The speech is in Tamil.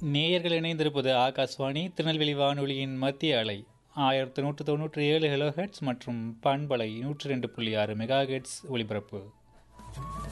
நேயர்கள் இணைந்திருப்பது ஆகாஷ்வாணி திருநெல்வேலி வானொலியின் மத்திய அலை 1197 கிலோஹெட்ஸ் மற்றும் பண்பலை 102.6 மெகாஹெட்ஸ் ஒலிபரப்பு.